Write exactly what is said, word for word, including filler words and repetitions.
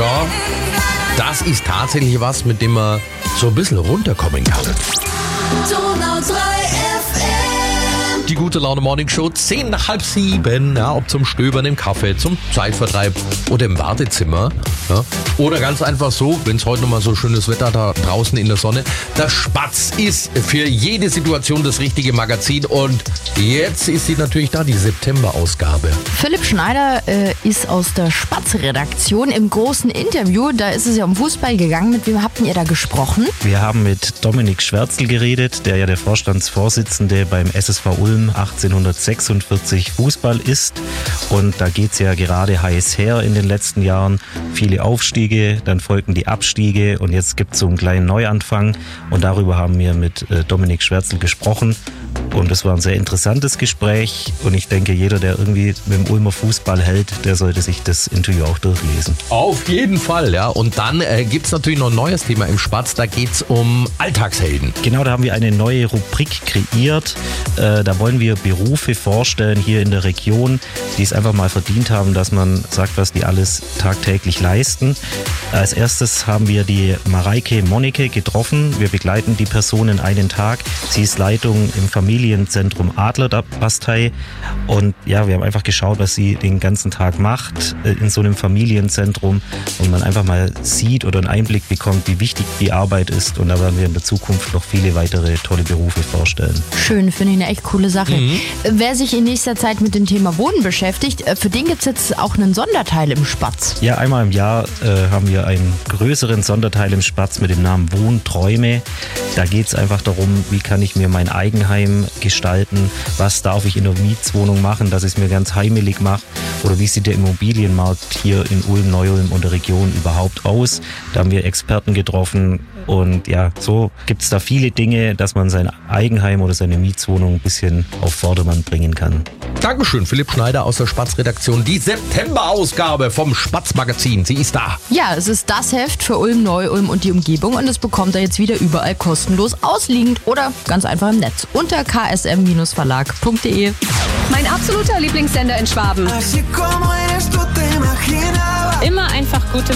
Ja, das ist tatsächlich was, mit dem man so ein bisschen runterkommen kann. Donau drei F M. Die gute Laune Morning Show, zehn nach halb sieben, ja, ob zum Stöbern im Kaffee, zum Zeitvertreib oder im Wartezimmer. Ja. Oder ganz einfach so, wenn es heute nochmal so schönes Wetter da draußen in der Sonne. Der Spatz ist für jede Situation das richtige Magazin und jetzt ist sie natürlich da, die September-Ausgabe. Philipp Schneider äh, ist aus der Spatz-Redaktion im großen Interview. Da ist es ja um Fußball gegangen. Mit wem habt ihr da gesprochen? Wir haben mit Dominik Schwärzel geredet, der ja der Vorstandsvorsitzende beim S S V Ulm achtzehnhundertsechsundvierzig Fußball ist. Und da geht es ja gerade heiß her in den letzten Jahren. Viele Aufstiege, dann folgten die Abstiege und jetzt gibt es so einen kleinen Neuanfang. Und darüber haben wir mit äh, Dominik Schwärzel gesprochen. Und es war ein sehr interessantes Gespräch und ich denke, jeder, der irgendwie mit dem Ulmer Fußball hält, der sollte sich das Interview auch durchlesen. Auf jeden Fall, ja. Und dann äh, gibt es natürlich noch ein neues Thema im Spatz, da geht es um Alltagshelden. Genau, da haben wir eine neue Rubrik kreiert. Äh, da wollen wir Berufe vorstellen hier in der Region, die es einfach mal verdient haben, dass man sagt, was die alles tagtäglich leisten. Als erstes haben wir die Mareike Monnecke getroffen. Wir begleiten die Person in einen Tag. Sie ist Leitung im Familienzentrum Adlerbastei und ja, wir haben einfach geschaut, was sie den ganzen Tag macht in so einem Familienzentrum und man einfach mal sieht oder einen Einblick bekommt, wie wichtig die Arbeit ist und da werden wir in der Zukunft noch viele weitere tolle Berufe vorstellen. Schön, finde ich eine echt coole Sache. Mhm. Wer sich in nächster Zeit mit dem Thema Wohnen beschäftigt, für den gibt es jetzt auch einen Sonderteil im Spatz. Ja, einmal im Jahr äh, haben wir einen größeren Sonderteil im Spatz mit dem Namen Wohnträume. Da geht es einfach darum, wie kann ich mir mein Eigenheim gestalten, was darf ich in der Mietswohnung machen, dass ich es mir ganz heimelig mache oder wie sieht der Immobilienmarkt hier in Ulm, Neu-Ulm und der Region überhaupt aus. Da haben wir Experten getroffen und ja, so gibt es da viele Dinge, dass man sein Eigenheim oder seine Mietswohnung ein bisschen auf Vordermann bringen kann. Dankeschön, Philipp Schneider aus der Spatz-Redaktion. Die September-Ausgabe vom Spatz-Magazin, sie ist da. Ja, es ist das Heft für Ulm, Neu-Ulm und die Umgebung und das bekommt ihr jetzt wieder überall kostenlos ausliegend oder ganz einfach im Netz unter k s m verlag punkt d e. Mein absoluter Lieblingssender in Schwaben. Así como eres tú te imaginaba. Immer einfach gute